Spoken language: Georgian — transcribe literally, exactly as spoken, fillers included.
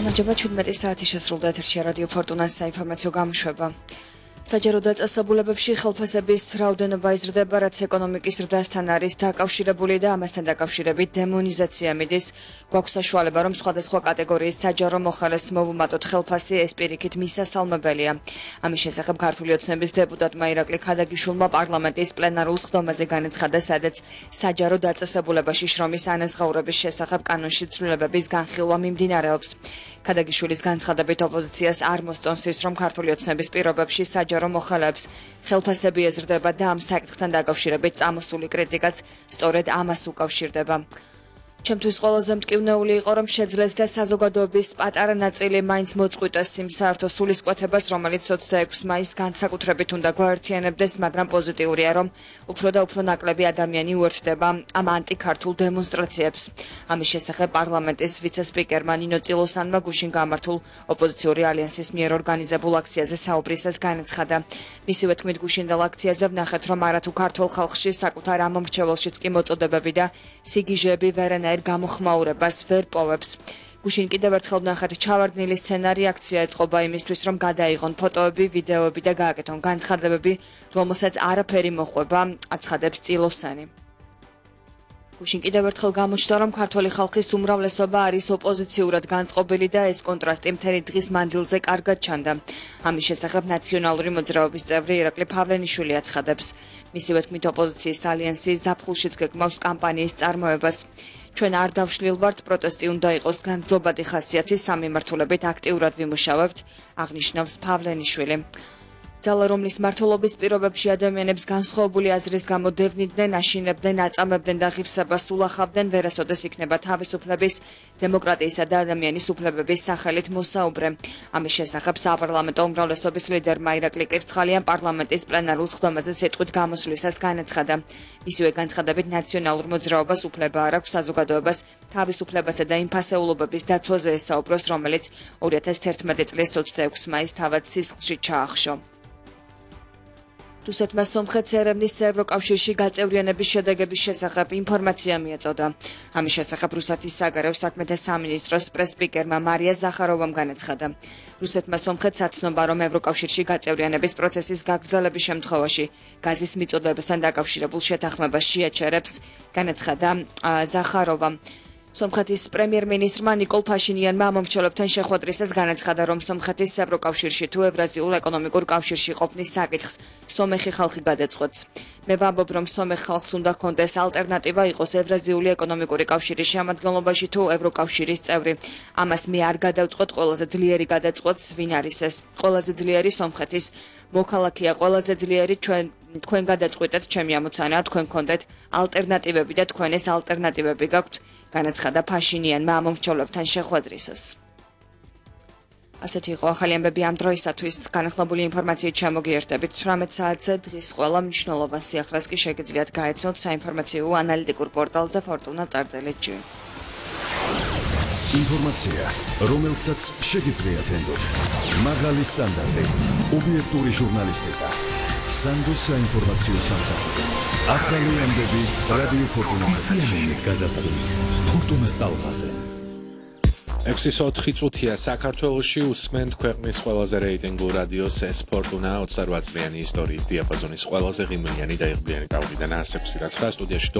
გამარჯობა, ჩვიდმეტი საათი შესრულდა ეთერში რადიო ფორტუნას საინფორმაციო გამოშვება. საჯარო დაწესებულებებში ხელფასების რაოდენობა იზრდება, რაც ეკონომიკის ზრდასთან არის დაკავშირებული და ამასთან დაკავშირებით დემონიზაცია მიდის. გვაქვს საშუალება, რომ სხვადასხვა კატეგორიის საჯარო მოხალეს მოვუმატოთ ხელფასი, ეს პირიქით მისასალმებელია. ამის შესახებ ქართული ოცნების დეპუტატმა ირაკლი ქადაგიშვილმა პარლამენტის პლენარულ სხდომაზე განაცხადა, სადაც საჯარო დაწესებულებაში შრომის ანაზღაურების შესახებ კანონში ცვლილებების განხილვა მიმდინარეობს. ქადაგიშვილის განცხადებით ოპოზიციას არ მოსწონს ის, რომ ქართული ოცნების პირობებში საჯარო მოხალეებს ხელფასები ეზრდება და ამ საკითხთან დაკავშირებით წამოსული კრიტიკაც სწორედ ამას უკავშირდება. ჩემთვის ყველაზე მტკივნეული იყო, რომ შეძლეს და საზოგადოების პატარა ნაწილი მაინც მოწყვიტეს იმ საერთო სულისკვეთებას, რომელიც ოცდაექვსი მაისს განსაკუთრებით უნდა გვაერთიანებდეს, მაგრამ პოზიტიურია, რომ უფრო და უფრო ნაკლები ადამიანი უერთდება ამ ანტიქართულ დემონსტრაციებს. ამის შესახებ პარლამენტის ვიცე-სპიკერმა ნინო წილოსანმა გუშინ გამართულ ოპოზიციური ალიანსის მიერ ორგანიზებულ აქციაზე საუბრისას განაცხადა. მისივე თქმით, გუშინდელ აქციაზე ვნახეთ, რომ არათუ ქართულ ხალხში საკუთარ ამ მომრჩეველშიც კი მოწოდებები და სიგიჟეები ვერანაირ გამოხმაურებას ვერ პოვებს. გუშინ კიდევ ერთხელ ვნახეთ ჩავარდნილი სცენარი, აქცია ეწყობა იმისთვის, რომ გადაიღონ ფოტოები, ვიდეოები და გააკეთონ განცხადებები, რომელსაც არაფერი მოხვება, აცხადებს წილოსანი. გუშინ კიდევ ერთხელ გამოჩნდა, რომ ქართველი ხალხის უმრავლესობა არის ოპოზიციურად განწყობილი და ეს კონტრასტი მთელი დღის მანძილზე კარგად ჩანდა. ამის შესახებ ნაციონალური მოძრაობის წევრი ირაკლი ფავლენიშვილი აცხადებს. მისივე თქმით, ოპოზიციის ალიანსი ზაფხულშიც გეგმავს კამპანიის წარმოებას. ჩვენ არ დავშლილ ვართ, პროტესტი უნდა იყოს განძობადი ხასიათის, სამიმართულებით აქტიურად ვიმუშავებთ, აღნიშნავს ფავლენიშვილი. ძალა, რომლის მმართველობის პირობებში ადამიანებს განსხვავებული აზრის გამო დევნიდნენ, აშინებდნენ, აწამებდნენ და ღირსებას ულახავდნენ, ვერასოდეს იქნება თავისუფლების, დემოკრატიისა და ადამიანის უფლებების სახელით მოსაუბრე. ამის შესახებ საპარლამენტო უმრავლესობის ლიდერმა ირაკლი კირცხალიან პარლამენტის პლენარულ სხდომაზე სიტყვით გამოსვლისას განაცხადა. მისივე განცხადებით, ნაციონალურ მოძრაობას უფლება არ აქვს საზოგადოებას თავისუფლებასა და იმ ფასეულობების დაცვაზე ესაუბროს, რომელიც ორი ათას თერთმეტი წლის ოცდაექვსი მაისს თავად სისხლში ჩაახშო. რუსეთმა სომხეთს ერევნის ევროკავშირში გაწევრიანების შედეგების შესახებ ინფორმაცია მიეწოდა. ამის შესახებ რუსეთის საგარეო საქმეთა სამინისტროს პრეს-სპიკერმა მარია ზახაროვამ განაცხადა. რუსეთმა სომხეთს აცნობა, რომ ევროკავშირში გაწევრიანების პროცესის გაგრძელების შემთხვევაში გაზის მიწოდებასთან დაკავშირებულ შეთანხმებას შეაჩერებს, განაცხადა ზახაროვამ. სომხეთის პრემიერ-მინისტრმა ნიკოლ ფაშინიანმა მომრჩელებთან შეხვედრისას განაცხადა, რომ სომხეთის ევროკავშირში თუ ევრაზიულ ეკონომიკურ კავშირში ყოფნის საკითხს სომეხი ხალხი გადაწყვეტს. მე ვამბობ, რომ სომეხ ხალხს უნდა ჰქონდეს ალტერნატივა, იყოს ევრაზიული ეკონომიკური კავშირის შემადგენლობაში თუ ევროკავშირის წევრი. ამას მე არ გადავწყვეტ, ყველაზე ძლიერი გადაწყვეტს ვინ არის ეს. ყველაზე ძლიერი სომხეთის მოქალაქეა, ყველაზე ძლიერი ჩვენ თქვენ გადაწყვეტეთ, ჩემი ამოცანაა, თქვენ გქონდეთ ალტერნატივები და თქვენ ეს ალტერნატივები გაქვთ, განაცხადა ფაშინიანმა ამომრჩევლებთან შეხვედრისას. ასეთი იყო ახალი ამბები ამ დროისათვის. განახლებული ინფორმაციით ჩამოგიერთებით თვრამეტ საათზე დღის ყველა მნიშვნელოვან სიახლეს კი შეგიძლიათ გაეცნოთ საინფორმაციო ანალიტიკურ პორტალზე ფორტუნა წარწერით ჯი. ინფორმაცია, რომელსაც შეგიძლიათ ენდოთ. მაღალი სტანდარტი, ობიექტური ჟურნალისტიკა. სანდო საინფორმაციო სამსახური. ახალი ამბები რადიო ფორტუნაზე. გაზაფხულით ფორტუნას ტალღაზე. ექვსი ოთხი წუთია საქართველოში უსმენთ ქვეყნის ყველაზე რეიტინგურ რადიოს ეს ფორტუნა ოცდაოთხ წლიანი ისტორიის დიაპაზონის ყველაზე ღიმილიანი და იღბლიანი ტალღიდან ასექვსი რაც ხარ სტუდიაში